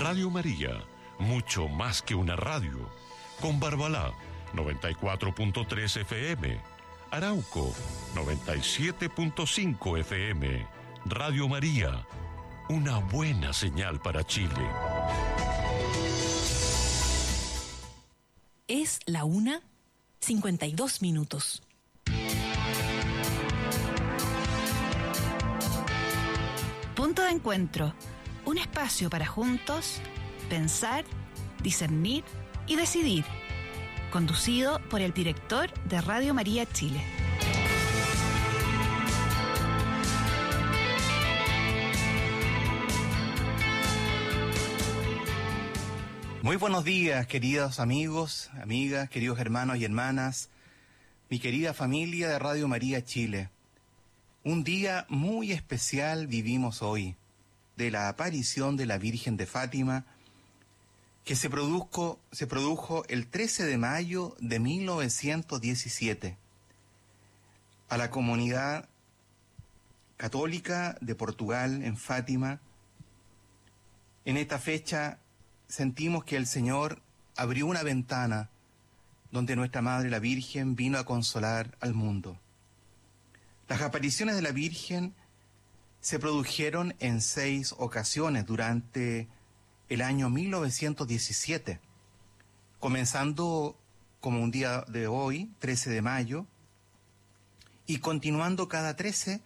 Radio María, mucho más que una radio. Con Barbalá, 94.3 FM. Arauco, 97.5 FM. Radio María, una buena señal para Chile. Es la 1:52. Punto de encuentro, un espacio para juntos pensar, discernir y decidir. Conducido por el director de Radio María Chile. Muy buenos días, queridos amigos, amigas, queridos hermanos y hermanas, mi querida familia de Radio María Chile. Un día muy especial vivimos hoy, de la aparición de la Virgen de Fátima, que se produjo el 13 de mayo de 1917. A la comunidad católica de Portugal, en Fátima, en esta fecha sentimos que el Señor abrió una ventana donde nuestra Madre la Virgen vino a consolar al mundo. Las apariciones de la Virgen se produjeron en 6 ocasiones durante el año 1917, comenzando como un día de hoy, 13 de mayo, y continuando cada 13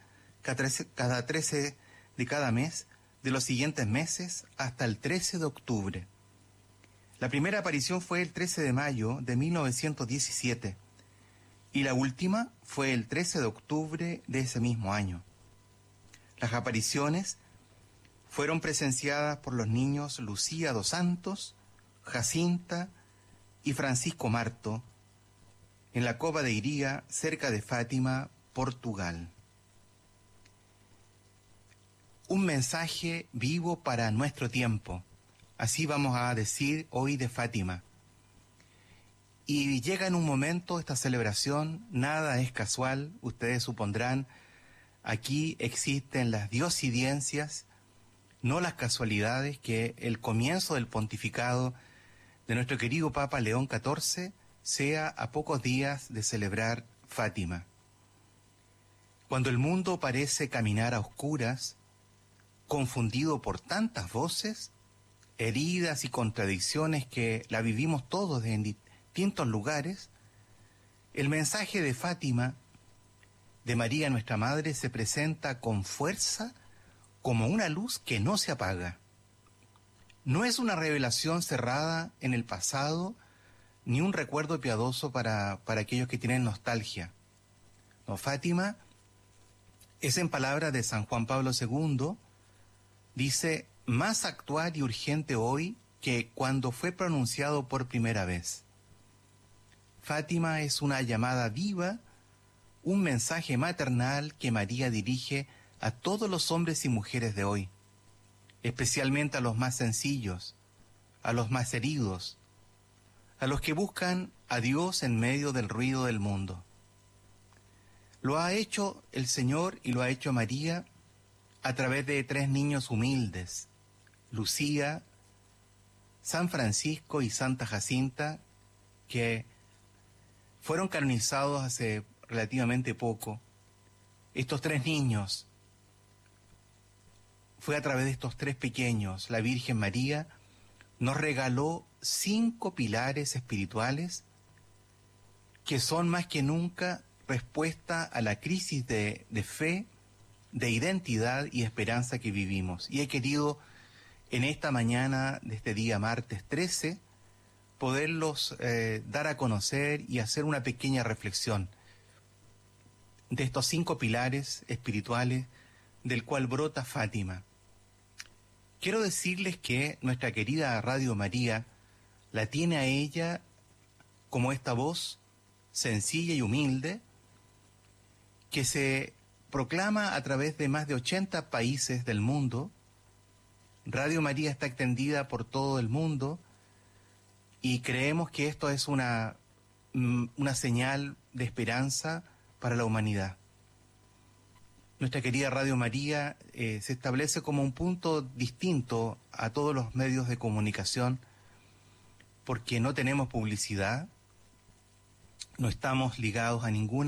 de cada mes de los siguientes meses hasta el 13 de octubre. La primera aparición fue el 13 de mayo de 1917 y la última fue el 13 de octubre de ese mismo año. Las apariciones fueron presenciadas por los niños Lucía dos Santos, Jacinta y Francisco Marto en la Cova de Iría, cerca de Fátima, Portugal. Un mensaje vivo para nuestro tiempo, así vamos a decir hoy de Fátima. Y llega en un momento esta celebración, nada es casual, ustedes supondrán, aquí existen las diosidencias, no las casualidades, que el comienzo del pontificado de nuestro querido Papa León XIV sea a pocos días de celebrar Fátima. Cuando el mundo parece caminar a oscuras, confundido por tantas voces, heridas y contradicciones que la vivimos todos en distintos lugares, el mensaje de Fátima, de María nuestra Madre, se presenta con fuerza como una luz que no se apaga. No es una revelación cerrada en el pasado, ni un recuerdo piadoso para aquellos que tienen nostalgia. No, Fátima es, en palabras de San Juan Pablo II, dice, más actual y urgente hoy que cuando fue pronunciado por primera vez. Fátima es una llamada viva, un mensaje maternal que María dirige a todos los hombres y mujeres de hoy, especialmente a los más sencillos, a los más heridos, a los que buscan a Dios en medio del ruido del mundo. Lo ha hecho el Señor y lo ha hecho María a través de 3 niños humildes, Lucía, San Francisco y Santa Jacinta, que fueron canonizados hace relativamente poco. Estos 3 niños, fue a través de estos 3 pequeños, la Virgen María nos regaló 5 pilares espirituales que son más que nunca respuesta a la crisis de fe, de identidad y esperanza que vivimos. Y he querido en esta mañana de este día martes 13 poderlos dar a conocer y hacer una pequeña reflexión de estos 5 pilares espirituales del cual brota Fátima. Quiero decirles que nuestra querida Radio María la tiene a ella como esta voz sencilla y humilde que se proclama a través de más de 80 países del mundo. Radio María está extendida por todo el mundo y creemos que esto es una señal de esperanza para la humanidad. nuestra querida Radio María se establece como un punto distinto a todos los medios de comunicación, porque no tenemos publicidad, no estamos ligados a ningún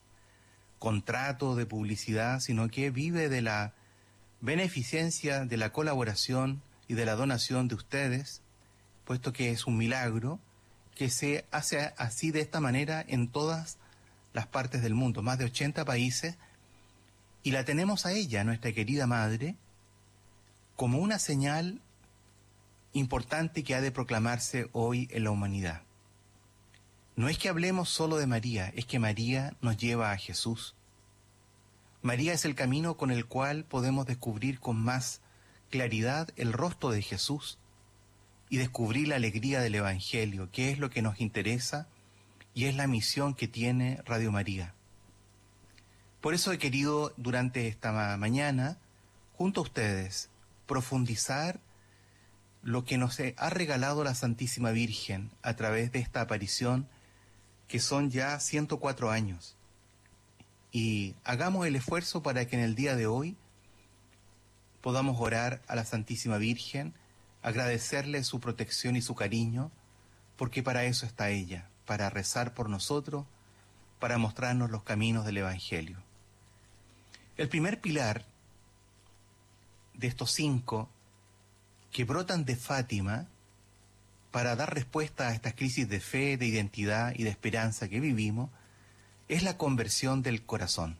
contrato de publicidad, sino que vive de la beneficencia, de la colaboración y de la donación de ustedes, puesto que es un milagro que se hace así de esta manera en todas las partes del mundo, más de 80 países, y la tenemos a ella, nuestra querida madre, como una señal importante que ha de proclamarse hoy en la humanidad. No es que hablemos solo de María, es que María nos lleva a Jesús. María es el camino con el cual podemos descubrir con más claridad el rostro de Jesús y descubrir la alegría del Evangelio, que es lo que nos interesa y es la misión que tiene Radio María. Por eso he querido durante esta mañana, junto a ustedes, profundizar lo que nos ha regalado la Santísima Virgen a través de esta aparición, que son ya 104 años. Y hagamos el esfuerzo para que en el día de hoy podamos orar a la Santísima Virgen, agradecerle su protección y su cariño, porque para eso está ella, para rezar por nosotros, para mostrarnos los caminos del Evangelio. El primer pilar de estos 5 que brotan de Fátima para dar respuesta a estas crisis de fe, de identidad y de esperanza que vivimos, es la conversión del corazón.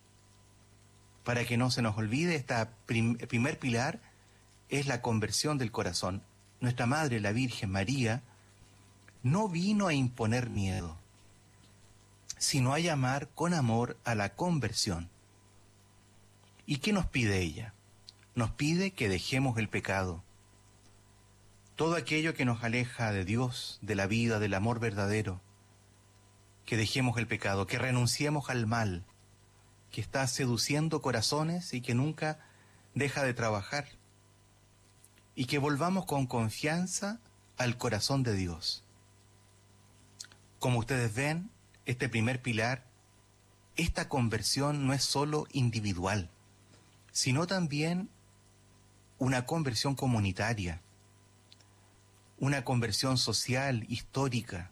Para que no se nos olvide, el primer pilar es la conversión del corazón. Nuestra Madre, la Virgen María, no vino a imponer miedo, sino a llamar con amor a la conversión. ¿Y qué nos pide ella? Nos pide que dejemos el pecado. Todo aquello que nos aleja de Dios, de la vida, del amor verdadero, que dejemos el pecado, que renunciemos al mal, que está seduciendo corazones y que nunca deja de trabajar, y que volvamos con confianza al corazón de Dios. Como ustedes ven, este primer pilar, esta conversión no es solo individual, sino también una conversión comunitaria, una conversión social, histórica.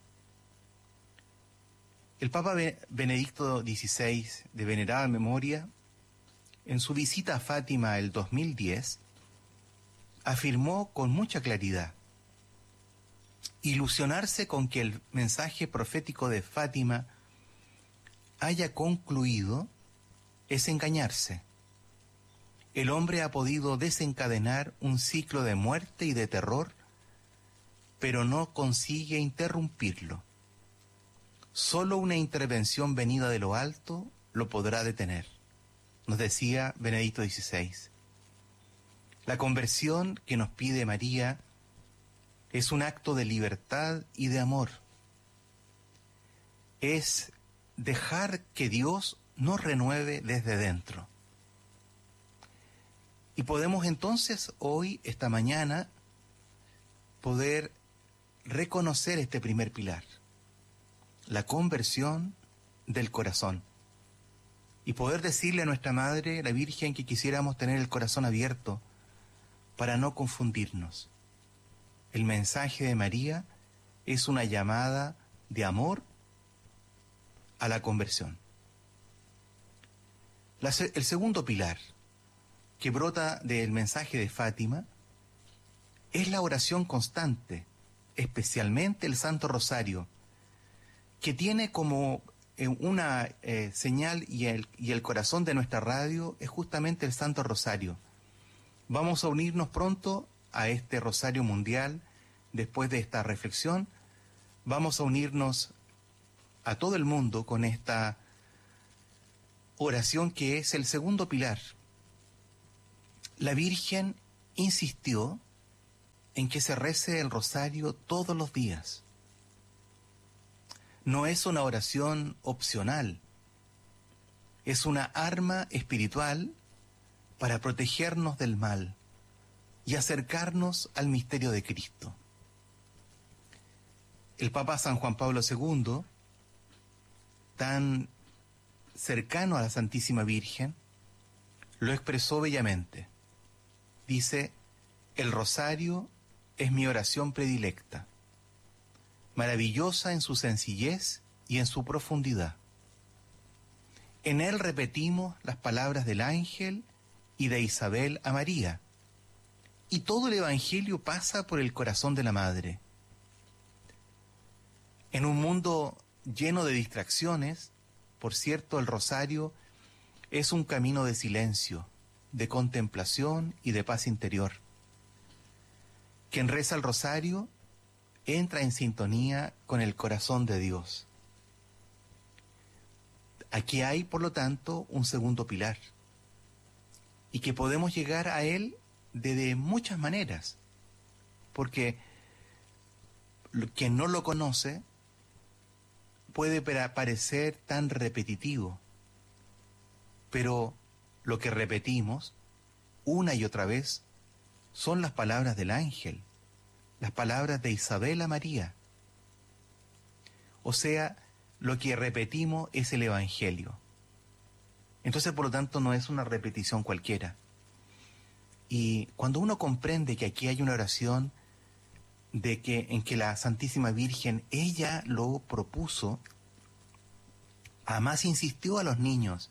El Papa Benedicto XVI, de venerada memoria, en su visita a Fátima el 2010, afirmó con mucha claridad: ilusionarse con que el mensaje profético de Fátima haya concluido es engañarse. El hombre ha podido desencadenar un ciclo de muerte y de terror, pero no consigue interrumpirlo. Solo una intervención venida de lo alto lo podrá detener, nos decía Benedicto XVI. La conversión que nos pide María es un acto de libertad y de amor. Es dejar que Dios nos renueve desde dentro. Y podemos entonces hoy, esta mañana, poder reconocer este primer pilar, la conversión del corazón, y poder decirle a nuestra Madre, la Virgen, que quisiéramos tener el corazón abierto para no confundirnos. El mensaje de María es una llamada de amor a la conversión. El segundo pilar que brota del mensaje de Fátima es la oración constante, especialmente el Santo Rosario, que tiene como una señal, y el corazón de nuestra radio es justamente el Santo Rosario. Vamos a unirnos pronto a este Rosario Mundial. Después de esta reflexión, vamos a unirnos a todo el mundo con esta oración que es el segundo pilar. La Virgen insistió en que se rece el rosario todos los días. No es una oración opcional, es una arma espiritual para protegernos del mal y acercarnos al misterio de Cristo. El Papa San Juan Pablo II, tan cercano a la Santísima Virgen, lo expresó bellamente. Dice: el rosario es mi oración predilecta, maravillosa en su sencillez y en su profundidad. En él repetimos las palabras del ángel y de Isabel a María, y todo el Evangelio pasa por el corazón de la Madre. En un mundo lleno de distracciones, por cierto, el rosario es un camino de silencio, de contemplación y de paz interior. Quien reza el rosario entra en sintonía con el corazón de Dios. Aquí hay, por lo tanto, un segundo pilar, y que podemos llegar a él de muchas maneras, porque quien no lo conoce puede parecer tan repetitivo, pero lo que repetimos una y otra vez son las palabras del ángel, las palabras de Isabel a María. O sea, lo que repetimos es el Evangelio. Entonces, por lo tanto, no es una repetición cualquiera. Y cuando uno comprende que aquí hay una oración en que la Santísima Virgen, ella lo propuso, además insistió a los niños,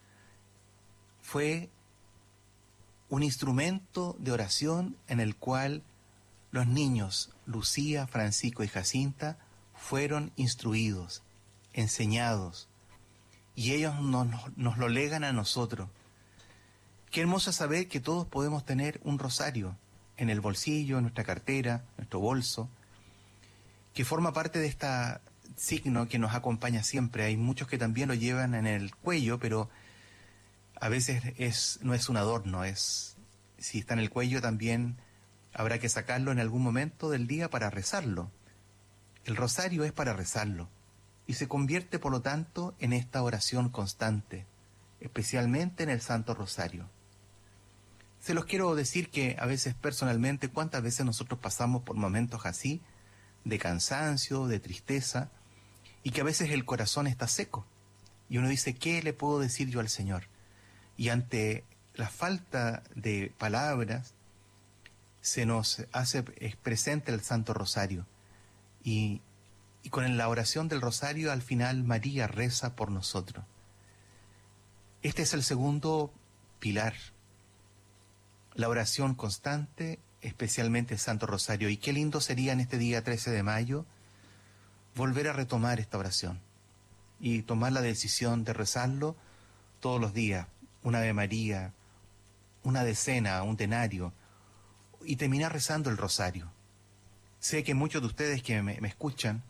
fue un instrumento de oración en el cual los niños, Lucía, Francisco y Jacinta, fueron instruidos, enseñados, y ellos nos lo legan a nosotros. Qué hermoso saber que todos podemos tener un rosario en el bolsillo, en nuestra cartera, nuestro bolso, que forma parte de este signo que nos acompaña siempre. Hay muchos que también lo llevan en el cuello, pero a veces no es un adorno, si está en el cuello también habrá que sacarlo en algún momento del día para rezarlo. El rosario es para rezarlo y se convierte, por lo tanto, en esta oración constante, especialmente en el Santo Rosario. Se los quiero decir que a veces personalmente, cuántas veces nosotros pasamos por momentos así, de cansancio, de tristeza, y que a veces el corazón está seco. Y uno dice, ¿qué le puedo decir yo al Señor? Y ante la falta de palabras, se nos hace presente el Santo Rosario. Y con la oración del Rosario, al final, María reza por nosotros. Este es el segundo pilar, la oración constante, especialmente el Santo Rosario. Y qué lindo sería en este día 13 de mayo volver a retomar esta oración y tomar la decisión de rezarlo todos los días, una Ave María, una decena, un denario, y terminar rezando el rosario. Sé que muchos de ustedes que me escuchan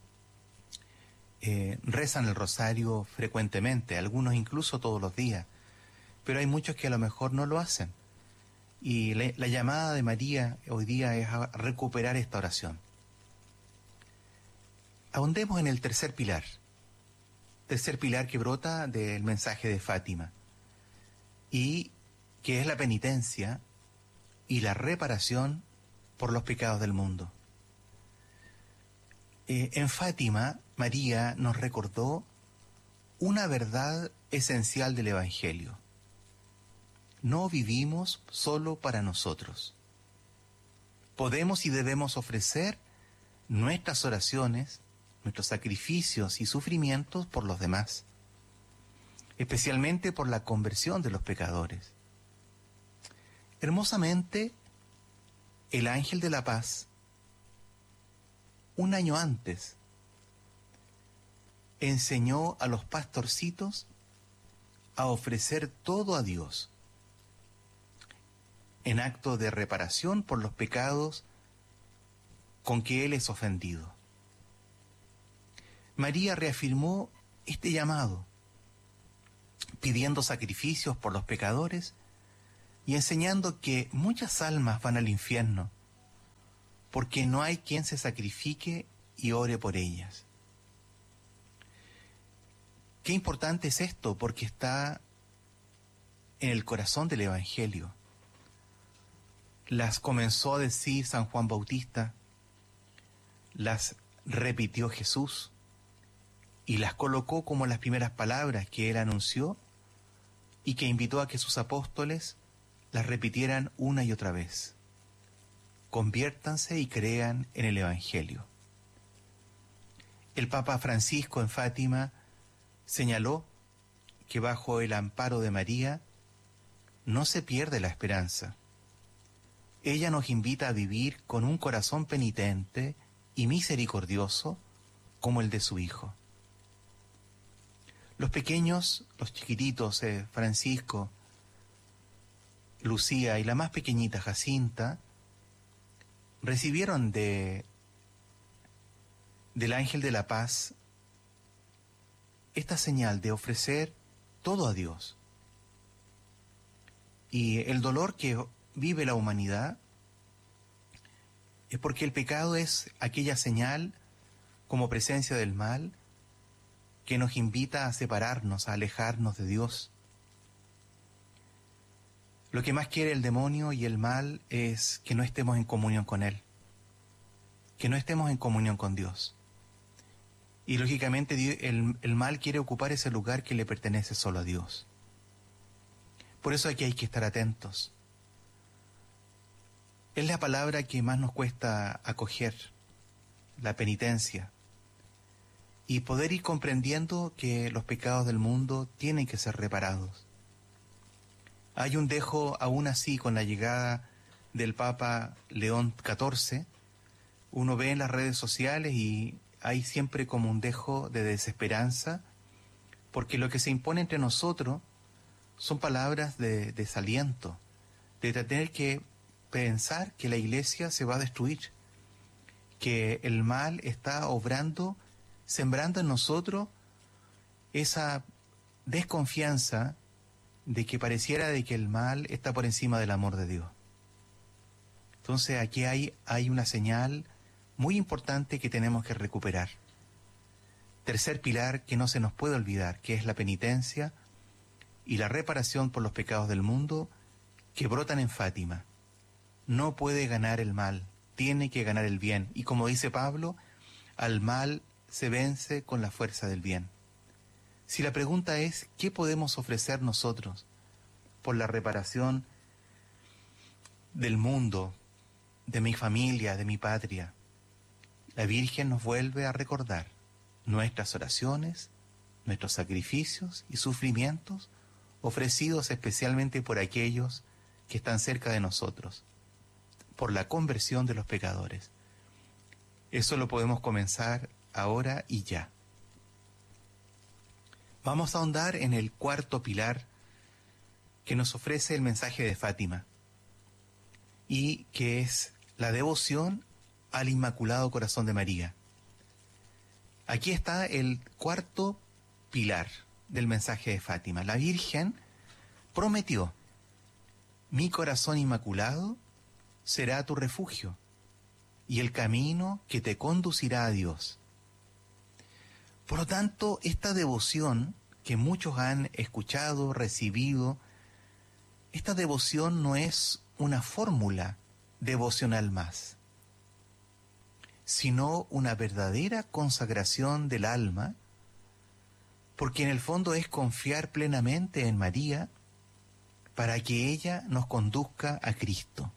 rezan el rosario frecuentemente, algunos incluso todos los días, pero hay muchos que a lo mejor no lo hacen. Y la llamada de María hoy día es a recuperar esta oración. Ahondemos en el tercer pilar que brota del mensaje de Fátima, y que es la penitencia y la reparación por los pecados del mundo. En Fátima, María nos recordó una verdad esencial del Evangelio. No vivimos solo para nosotros. Podemos y debemos ofrecer nuestras oraciones, nuestros sacrificios y sufrimientos por los demás, especialmente por la conversión de los pecadores. Hermosamente, el ángel de la paz, un año antes, enseñó a los pastorcitos a ofrecer todo a Dios, en acto de reparación por los pecados con que Él es ofendido. María reafirmó este llamado, pidiendo sacrificios por los pecadores y enseñando que muchas almas van al infierno porque no hay quien se sacrifique y ore por ellas. Qué importante es esto, porque está en el corazón del Evangelio. Las comenzó a decir San Juan Bautista, las repitió Jesús y las colocó como las primeras palabras que él anunció y que invitó a que sus apóstoles las repitieran una y otra vez. Conviértanse y crean en el Evangelio. El Papa Francisco en Fátima señaló que bajo el amparo de María no se pierde la esperanza. Ella nos invita a vivir con un corazón penitente y misericordioso como el de su Hijo. Los pequeños, los chiquititos, Francisco, Lucía y la más pequeñita Jacinta, recibieron del ángel de la paz esta señal de ofrecer todo a Dios. Y el dolor que vive la humanidad es porque el pecado es aquella señal como presencia del mal que nos invita a separarnos, a alejarnos de Dios. Lo que más quiere el demonio y el mal es que no estemos en comunión con Él, que no estemos en comunión con Dios. Y lógicamente el mal quiere ocupar ese lugar que le pertenece solo a Dios. Por eso aquí hay que estar atentos. Es la palabra que más nos cuesta acoger, la penitencia, y poder ir comprendiendo que los pecados del mundo tienen que ser reparados. Hay un dejo aún así con la llegada del Papa León XIV. Uno ve en las redes sociales y hay siempre como un dejo de desesperanza, porque lo que se impone entre nosotros son palabras de desaliento, de tener que pensar que la iglesia se va a destruir, que el mal está obrando, sembrando en nosotros esa desconfianza de que pareciera de que el mal está por encima del amor de Dios. Entonces aquí hay una señal muy importante que tenemos que recuperar. Tercer pilar que no se nos puede olvidar, que es la penitencia y la reparación por los pecados del mundo que brotan en Fátima. No puede ganar el mal, tiene que ganar el bien. Y como dice Pablo, al mal se vence con la fuerza del bien. Si la pregunta es, ¿qué podemos ofrecer nosotros por la reparación del mundo, de mi familia, de mi patria? La Virgen nos vuelve a recordar nuestras oraciones, nuestros sacrificios y sufrimientos ofrecidos especialmente por aquellos que están cerca de nosotros, por la conversión de los pecadores. Eso lo podemos comenzar ahora y ya. Vamos a ahondar en el cuarto pilar que nos ofrece el mensaje de Fátima, y que es la devoción al Inmaculado Corazón de María. Aquí está el cuarto pilar del mensaje de Fátima. La Virgen prometió: mi corazón inmaculado será tu refugio y el camino que te conducirá a Dios. Por lo tanto, esta devoción que muchos han escuchado, recibido, esta devoción no es una fórmula devocional más, sino una verdadera consagración del alma, porque en el fondo es confiar plenamente en María para que ella nos conduzca a Cristo.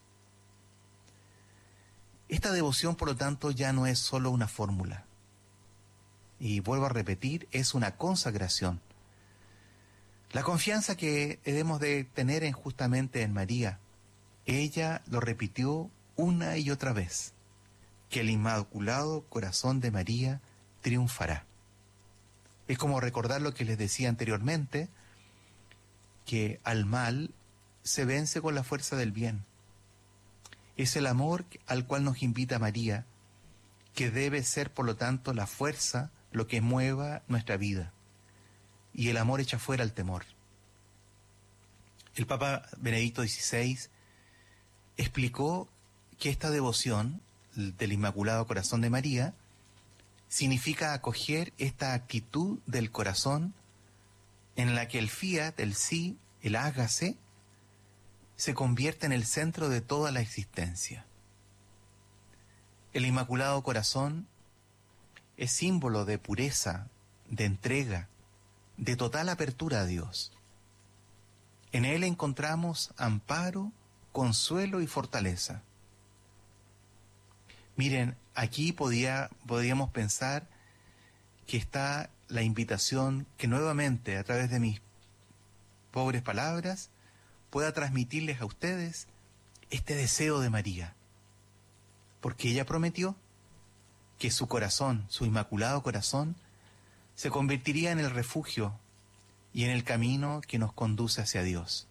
Esta devoción, por lo tanto, ya no es solo una fórmula. Y vuelvo a repetir, es una consagración. La confianza que debemos de tener justamente en María. Ella lo repitió una y otra vez, que el Inmaculado Corazón de María triunfará. Es como recordar lo que les decía anteriormente, que al mal se vence con la fuerza del bien. Es el amor al cual nos invita María, que debe ser, por lo tanto, la fuerza, lo que mueva nuestra vida. Y el amor echa fuera el temor. El Papa Benedicto XVI explicó que esta devoción del Inmaculado Corazón de María significa acoger esta actitud del corazón en la que el fiat, el sí, el hágase, se convierte en el centro de toda la existencia. El Inmaculado Corazón es símbolo de pureza, de entrega, de total apertura a Dios. En Él encontramos amparo, consuelo y fortaleza. Miren, aquí podríamos pensar que está la invitación que nuevamente, a través de mis pobres palabras, pueda transmitirles a ustedes este deseo de María. Porque ella prometió que su corazón, su inmaculado corazón, se convertiría en el refugio y en el camino que nos conduce hacia Dios.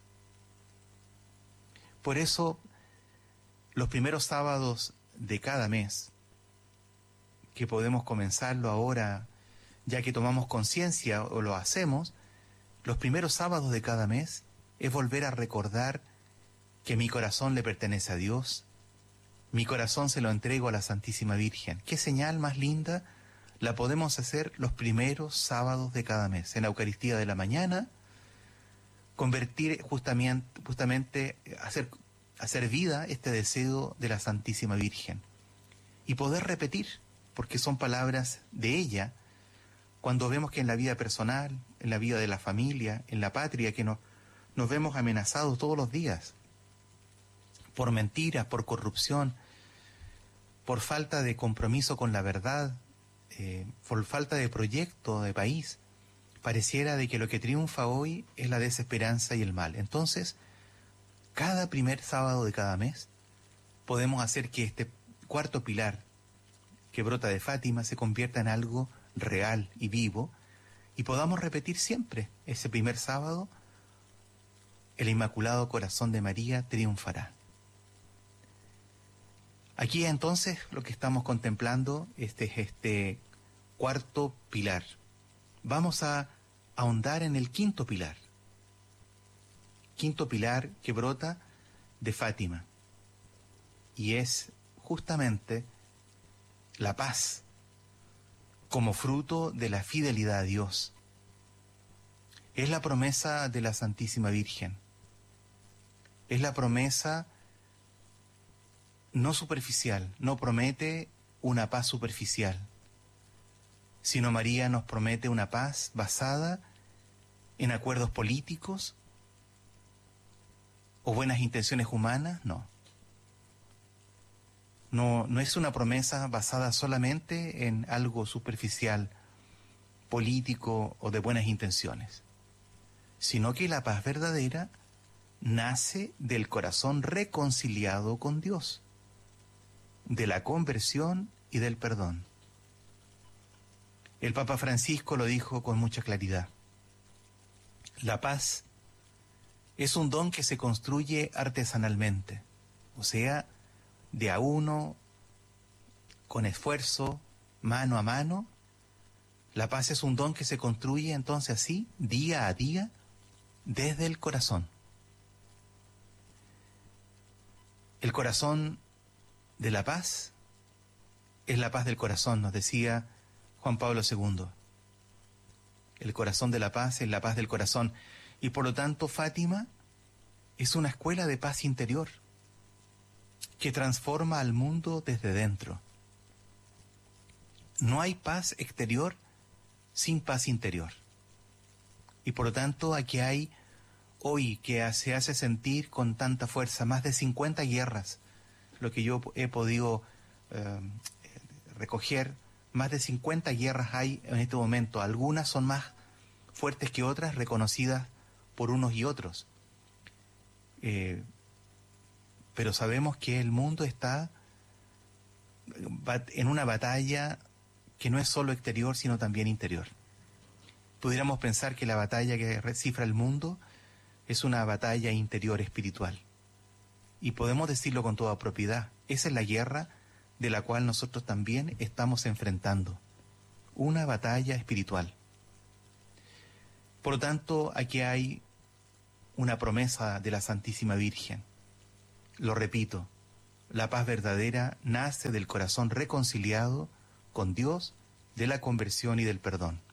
Por eso, los primeros sábados de cada mes, que podemos comenzarlo ahora, ya que tomamos conciencia o lo hacemos, los primeros sábados de cada mes es volver a recordar que mi corazón le pertenece a Dios, mi corazón se lo entrego a la Santísima Virgen. ¿Qué señal más linda la podemos hacer los primeros sábados de cada mes? En la Eucaristía de la mañana, convertir justamente hacer vida este deseo de la Santísima Virgen y poder repetir, porque son palabras de ella, cuando vemos que en la vida personal, en la vida de la familia, en la patria, que nos vemos amenazados todos los días por mentiras, por corrupción, por falta de compromiso con la verdad, por falta de proyecto de país. Pareciera de que lo que triunfa hoy es la desesperanza y el mal. Entonces, cada primer sábado de cada mes podemos hacer que este cuarto pilar que brota de Fátima se convierta en algo real y vivo, y podamos repetir siempre ese primer sábado: el Inmaculado Corazón de María triunfará. Aquí entonces lo que estamos contemplando es este cuarto pilar. Vamos a ahondar en el quinto pilar que brota de Fátima, y es justamente la paz como fruto de la fidelidad a Dios. Es la promesa de la Santísima Virgen. Es la promesa no superficial, no promete una paz superficial, sino María nos promete una paz basada en acuerdos políticos o buenas intenciones humanas. No es una promesa basada solamente en algo superficial, político o de buenas intenciones, sino que la paz verdadera nace del corazón reconciliado con Dios, de la conversión y del perdón. El Papa Francisco lo dijo con mucha claridad: la paz es un don que se construye artesanalmente, o sea, de a uno, con esfuerzo, mano a mano. La paz es un don que se construye entonces así, día a día, desde el corazón. El corazón de la paz es la paz del corazón, nos decía Juan Pablo II. El corazón de la paz es la paz del corazón. Y por lo tanto, Fátima es una escuela de paz interior que transforma al mundo desde dentro. No hay paz exterior sin paz interior. Y por lo tanto, aquí hay hoy que se hace sentir con tanta fuerza más de 50 guerras, lo que yo he podido recoger, más de 50 guerras hay en este momento. Algunas son más fuertes que otras, reconocidas por unos y otros. Pero sabemos que el mundo está en una batalla que no es solo exterior, sino también interior. Pudiéramos pensar que la batalla que cifra el mundo es una batalla interior espiritual. Y podemos decirlo con toda propiedad: esa es la guerra de la cual nosotros también estamos enfrentando. Una batalla espiritual. Por lo tanto, aquí hay una promesa de la Santísima Virgen. Lo repito, la paz verdadera nace del corazón reconciliado con Dios, de la conversión y del perdón.